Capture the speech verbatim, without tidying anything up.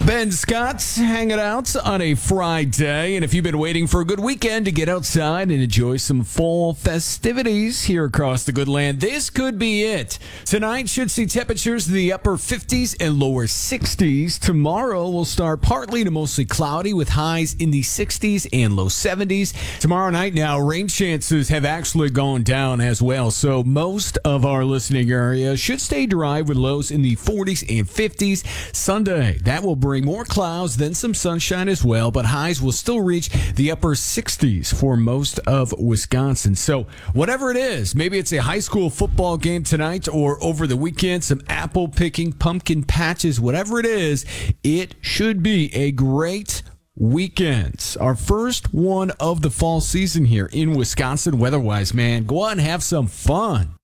Ben Scott hanging out on a Friday. And if you've been waiting for a good weekend to get outside and enjoy some fall festivities here across the good land, this could be it. Tonight should see temperatures in the upper fifties and lower sixties. Tomorrow will start partly to mostly cloudy with highs in the sixties and low seventies. Tomorrow night now, rain chances have actually gone down as well. So most of our listening area should stay dry with lows in the forties and fifties. Sunday, that will bring more clouds, then some sunshine as well, but highs will still reach the upper sixties for most of Wisconsin. So whatever it is, maybe it's a high school football game tonight or over the weekend, some apple picking, pumpkin patches, whatever it is, it should be a great weekend. Our first one of the fall season here in Wisconsin. Weather-wise, man, go out and have some fun.